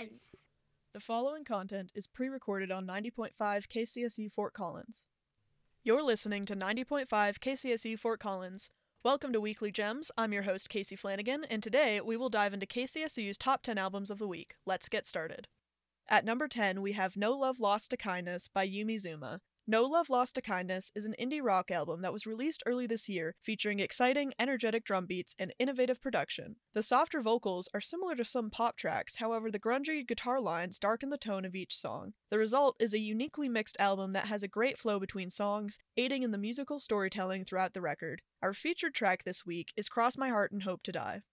Friends! The following content is pre-recorded on 90.5 KCSU Fort Collins. You're listening to 90.5 KCSU Fort Collins. Welcome to Weekly Gems. I'm your host, Casey Flanagan, and today we will dive into KCSU's top 10 albums of the week. Let's get started. At number 10, we have No Love Lost to Kindness by Yumi Zuma. No Love Lost to Kindness is an indie rock album that was released early this year, featuring exciting, energetic drum beats and innovative production. The softer vocals are similar to some pop tracks, however the grungy guitar lines darken the tone of each song. The result is a uniquely mixed album that has a great flow between songs, aiding in the musical storytelling throughout the record. Our featured track this week is Cross My Heart and Hope to Die.